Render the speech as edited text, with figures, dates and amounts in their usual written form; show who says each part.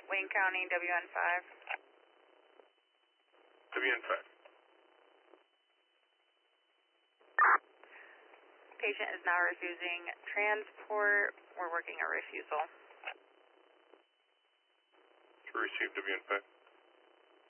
Speaker 1: Wayne County, WN5.
Speaker 2: WN5.
Speaker 1: Patient is now refusing transport. We're working a refusal.
Speaker 2: Received WN5.